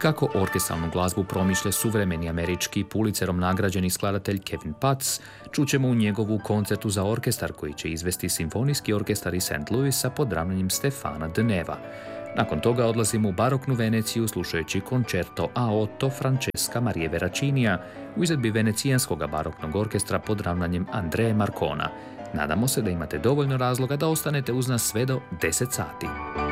Kako orkestralnu glazbu promišlja suvremeni američki Pulitzerom nagrađeni skladatelj Kevin Pats, čućemo u njegovu koncertu za orkestar koji će izvesti simfonijski orkestar iz St. Louisa pod ravnanjem Stefana Deneva. Nakon toga odlazimo u baroknu Veneciju slušajući koncerto a Otto Francesca Marie Verracinija u izvedbi venecijanskog baroknog orkestra pod ravnanjem Andrea Marcona. Nadamo se da imate dovoljno razloga da ostanete uz nas sve do 10 sati.